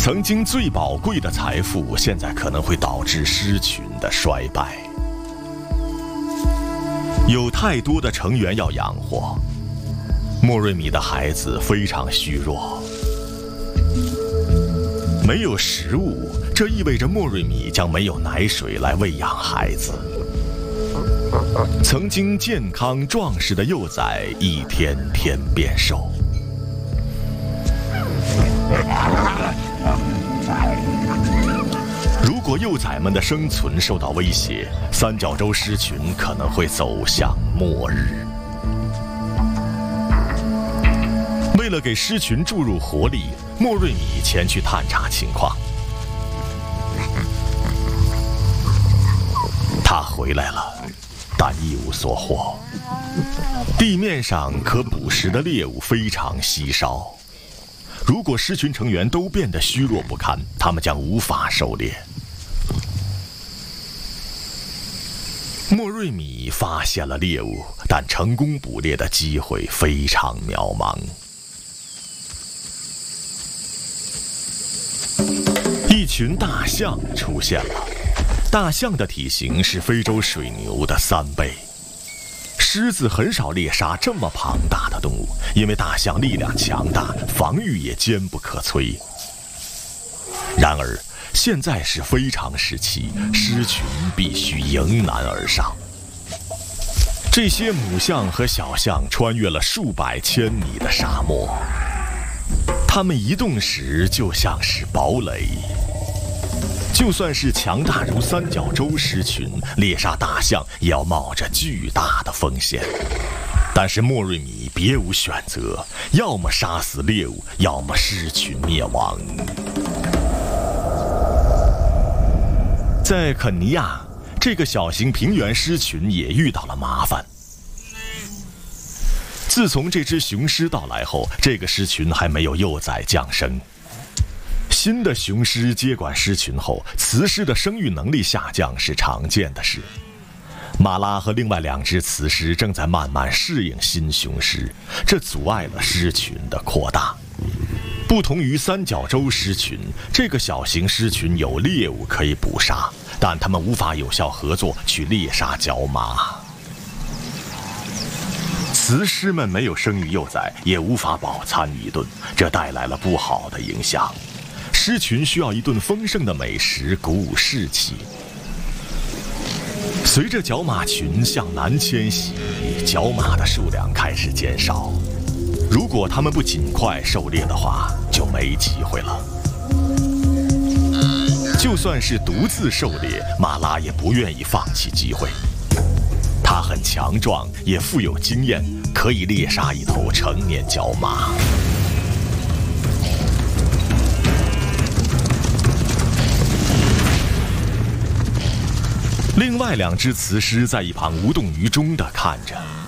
曾经最宝贵的财富，现在可能会导致狮群的衰败。有太多的成员要养活，莫瑞米的孩子非常虚弱，没有食物，这意味着莫瑞米将没有奶水来喂养孩子。曾经健康壮实的幼崽一天天变瘦。如果幼崽们的生存受到威胁，三角洲狮群可能会走向末日。为了给狮群注入活力，莫瑞米前去探查情况。他回来了，但一无所获。地面上可捕食的猎物非常稀少。如果狮群成员都变得虚弱不堪，他们将无法狩猎。莫瑞米发现了猎物，但成功捕猎的机会非常渺茫。一群大象出现了，大象的体型是非洲水牛的3倍。狮子很少猎杀这么庞大的动物，因为大象力量强大，防御也坚不可摧。然而，现在是非常时期，狮群必须迎难而上。这些母象和小象穿越了数百千米的沙漠，它们移动时就像是堡垒。就算是强大如三角洲狮群，猎杀大象也要冒着巨大的风险。但是莫瑞米别无选择，要么杀死猎物，要么狮群灭亡。在肯尼亚，这个小型平原狮群也遇到了麻烦。自从这只雄狮到来后，这个狮群还没有幼崽降生。新的雄狮接管狮群后，雌狮的生育能力下降是常见的事。马拉和另外2只雌狮正在慢慢适应新雄狮，这阻碍了狮群的扩大。不同于三角洲狮群，这个小型狮群有猎物可以捕杀，但它们无法有效合作去猎杀角马。雌狮们没有生育幼崽，也无法饱餐一顿，这带来了不好的影响。狮群需要一顿丰盛的美食鼓舞士气。随着角马群向南迁徙，角马的数量开始减少。如果它们不尽快狩猎的话，就没机会了。就算是独自狩猎，马拉也不愿意放弃机会。他很强壮，也富有经验，可以猎杀一头成年角马。另外2只雌狮在一旁无动于衷地看着。